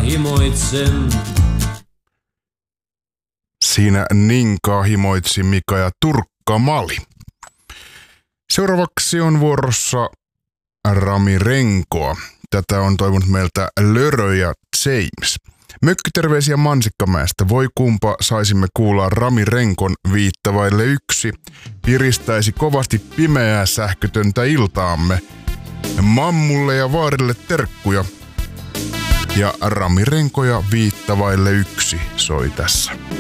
himoitsen. Siinä Ninkaa himoitsi Mika ja Turkka-Mali. Seuraavaksi on vuorossa Rami Renkoa. Tätä on toivonut meiltä Lörö ja James. Mökkiterveisiä Mansikkamäestä. Voi kumpa saisimme kuulla Rami Renkon viittavaille yksi. Piristäisi kovasti pimeää sähkötöntä iltaamme. Mammulle ja vaarille terkkuja. Ja Rami Renko ja viittavaille yksi soi tässä.